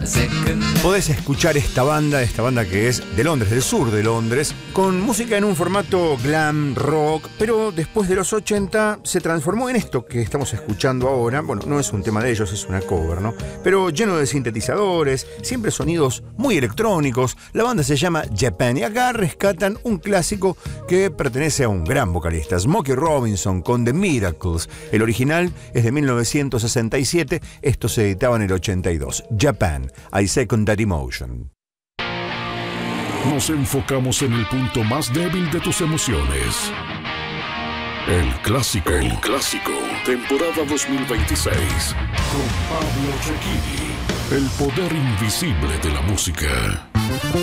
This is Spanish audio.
Podés escuchar esta banda que es de Londres, del sur de Londres, con música en un formato glam rock, pero después de los 80 se transformó en esto que estamos escuchando ahora. Bueno, no es un tema de ellos, es una cover, ¿no? Pero lleno de sintetizadores, siempre sonidos muy electrónicos. La banda se llama Japan y acá rescatan un clásico que pertenece a un gran vocalista, Smokey Robinson, con The Miracles. El original es de 1967, esto se editaba en el 82. Japan, I Second That Emotion. Nos enfocamos en el punto más débil de tus emociones. El clásico. Temporada 2026. Con Pablo Cecchini. El poder invisible de la música.